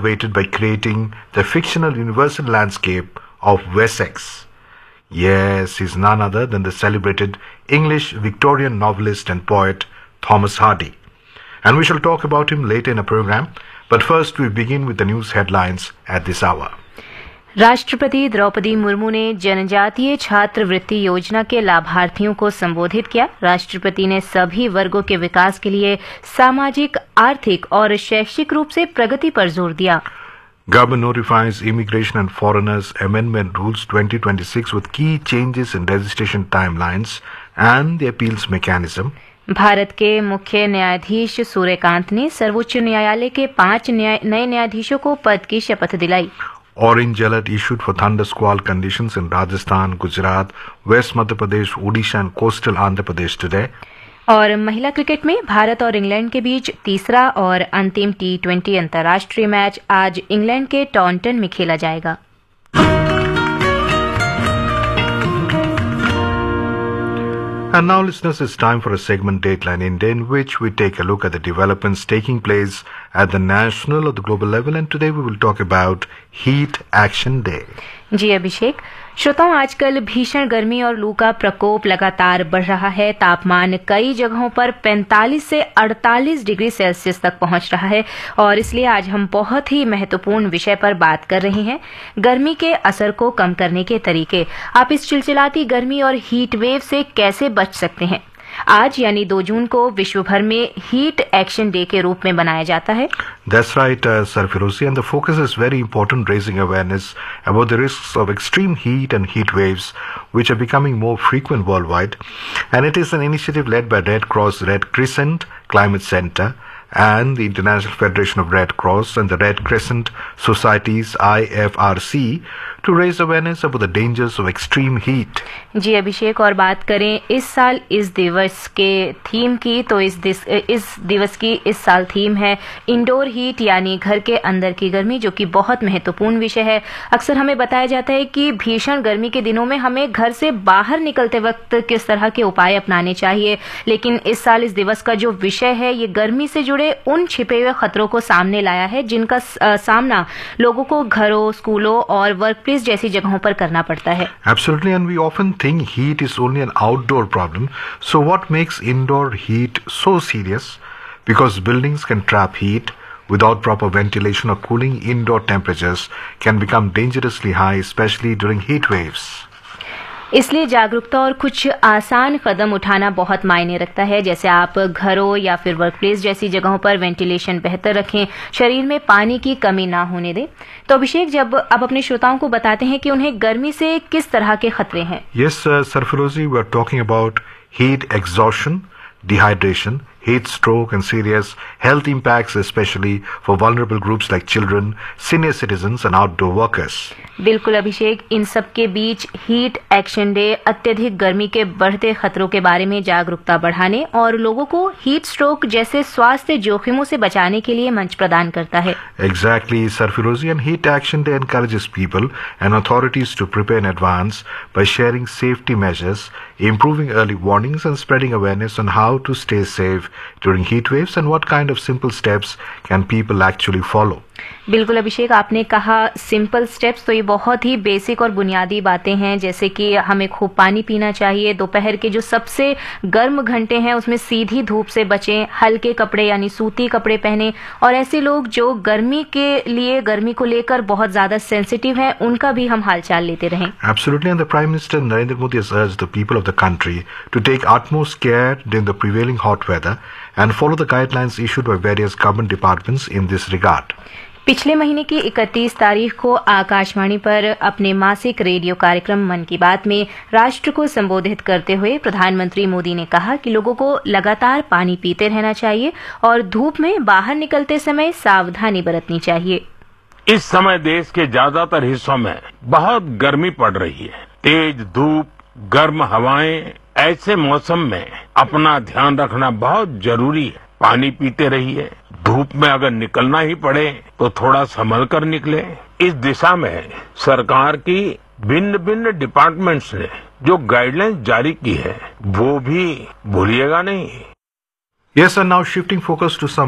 innovated by creating the fictional universal landscape of Wessex. Yes, he's none other than the celebrated English Victorian novelist and poet Thomas Hardy. And we shall talk about him later in the program. But first we begin with the news headlines at this hour. राष्ट्रपति द्रौपदी मुर्मू ने जनजातीय छात्रवृत्ति योजना के लाभार्थियों को संबोधित किया। राष्ट्रपति ने सभी वर्गों के विकास के लिए सामाजिक, आर्थिक और शैक्षिक रूप से प्रगति पर जोर दिया। Government notifies Immigration and Foreigners Amendment Rules 2026 with key changes in registration timelines and the appeals mechanism. Bharat के मुख्य न्यायाधीश सूर्यकांत ने सर्वोच्च न्यायालय के 5 नए न्यायाधीशों को पद की शपथ दिलाई। Orange alert issued for thunder squall conditions in Rajasthan, Gujarat, West Madhya Pradesh, Odisha and coastal Andhra Pradesh today. और महिला क्रिकेट में भारत और इंग्लैंड के बीच तीसरा और अंतिम T20 अंतर्राष्ट्रीय मैच आज इंग्लैंड के टॉन्टन में खेला जाएगा। And now, listeners, it's time for a segment Dateline India in which we take a look at the developments taking place at the national or the global level. And today we will talk about Heat Action Day. जी अभिषेक, श्रोताओं, आजकल भीषण गर्मी और लू का प्रकोप लगातार बढ़ रहा है। तापमान कई जगहों पर 45 से 48 डिग्री सेल्सियस तक पहुंच रहा है और इसलिए आज हम बहुत ही महत्वपूर्ण विषय पर बात कर रहे हैं, गर्मी के असर को कम करने के तरीके। आप इस चिलचिलाती गर्मी और हीट वेव से कैसे बच सकते हैं? आज यानी 2 जून को विश्व भर में हीट एक्शन डे के रूप में मनाया जाता है। That's right, Sarfirozi, and the focus is very important, raising awareness about the risks of extreme heat and heat waves, which are becoming more frequent worldwide. And it is an initiative led by Red Cross Red Crescent Climate Center and the International Federation of Red Cross and the Red Crescent Societies IFRC to raise awareness about the dangers of extreme heat. जी अभिषेक, और बात करें इस साल इस दिवस के theme की, तो इस दिवस की इस साल थीम है इंडोर हीट, यानी घर के अंदर की गर्मी, जो कि बहुत महत्वपूर्ण विषय है। अक्सर हमें बताया जाता है कि भीषण गर्मी के दिनों में हमें घर से बाहर निकलते वक्त किस तरह के उपाय अपनाने चाहिए, लेकिन इस साल इस दिवस का जो विषय है ये गर्मी से जुड़े उन छिपे हुए खतरों को सामने लाया है जिनका सामना लोगों को घरों, स्कूलों और वर्क जैसी जगहों पर करना पड़ता है। Absolutely, and we often think heat is only an outdoor problem. So what makes indoor heat so serious? Because buildings can trap heat. Without proper ventilation or cooling, indoor temperatures can become dangerously high, especially during heat waves. इसलिए जागरूकता और कुछ आसान कदम उठाना बहुत मायने रखता है। जैसे आप घरों या फिर वर्कप्लेस जैसी जगहों पर वेंटिलेशन बेहतर रखें, शरीर में पानी की कमी ना होने दें। तो अभिषेक, जब आप अपने श्रोताओं को बताते हैं कि उन्हें गर्मी से किस तरह के खतरे हैं। Yes, Sarfirozi, we are talking about heat exhaustion, dehydration, heat stroke and serious health impacts, especially for vulnerable groups like children, senior citizens and outdoor workers. बिल्कुल अभिषेक, इन सब के बीच हीट एक्शन डे अत्यधिक गर्मी के बढ़ते खतरों के बारे में जागरूकता बढ़ाने और लोगों को हीट स्ट्रोक जैसे स्वास्थ्य जोखिमों से बचाने के लिए मंच प्रदान करता है। Exactly, Sarfirozi, and Heat Action Day encourages people and authorities to prepare in advance by sharing safety measures, improving early warnings and spreading awareness on how to stay safe during heat waves and what kind of simple steps can people actually follow. बिल्कुल अभिषेक, आपने कहा simple steps, तो ये बहुत ही basic और बुनियादी बातें हैं, जैसे कि हमें खूब पानी पीना चाहिए, दोपहर के जो सबसे गर्म घंटे हैं उसमें सीधी धूप से बचें, हल्के कपड़े यानी सूती कपड़े पहने, और ऐसे लोग जो गर्मी को लेकर बहुत ज्यादा सेंसिटिव हैं उनका भी हम हालचाल लेते रहें। Absolutely, and the Prime Minister Narendra Modi has urged the people of the country to take utmost care during the prevailing hot weather and follow the guidelines issued by various government departments in this regard. पिछले महीने की 31 तारीख को आकाशवाणी पर अपने मासिक radio कार्यक्रम मन की बात में राष्ट्र को संबोधित करते हुए प्रधानमंत्री मोदी ने कहा कि लोगों को लगातार पानी पीते रहना चाहिए और धूप में बाहर निकलते समय सावधानी बरतनी चाहिए। इस समय देश के ज्यादातर हिस्सों में बहुत गर्मी पड़ रही है। तेज धूप, गर्म हवाएं, ऐसे मौसम में अपना ध्यान रखना बहुत जरूरी है। पानी पीते रहिए। धूप में अगर निकलना ही पड़े तो थोड़ा संभल कर निकले। इस दिशा में सरकार की भिन्न भिन्न डिपार्टमेंट्स ने जो गाइडलाइंस जारी की है वो भी भूलिएगा नहीं। Yes, and now shifting focus to some